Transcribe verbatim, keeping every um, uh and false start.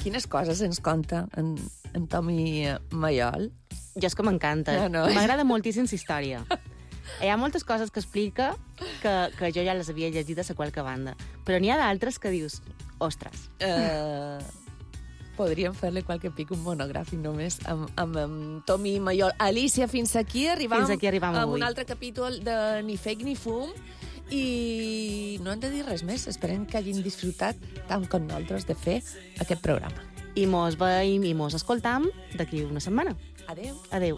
Quines coses ens conta en, en Tomi Mayol? Jo és que m'encanta. No, no. M'agrada moltíssim la història. Hi ha moltes coses que explica que, que jo ja les havia llegit a la qualque banda, però n'hi ha d'altres que dius, ostres. Uh, podríem fer-li qualque pic un monogràfic només amb, amb, amb Tomi Mayol. Alicia, fins aquí arribam, Fins aquí arribam amb avui. un altre capítol de Ni fake ni fum i no hem de dir res més. Esperem que hagin disfrutat tant com nosaltres de fer aquest programa. I mos veiem i mos escoltam d'aquí una setmana. Adeu. Adeu.